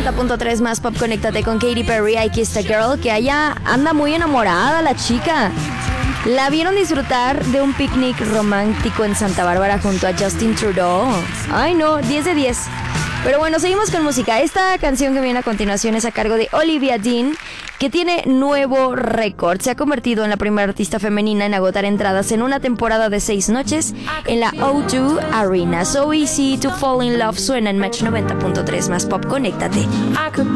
90.3 más pop, conéctate con Katy Perry, I Kissed a Girl, que allá anda muy enamorada la chica. La vieron disfrutar de un picnic romántico en Santa Bárbara junto a Justin Trudeau. Ay no, 10 de 10. Pero bueno, seguimos con música. Esta canción que viene a continuación es a cargo de Olivia Dean, que tiene nuevo récord. Se ha convertido en la primera artista femenina en agotar entradas en una temporada de 6 noches en la O2 Arena. So Easy to Fall in Love suena en Match 90.3 más pop, conéctate.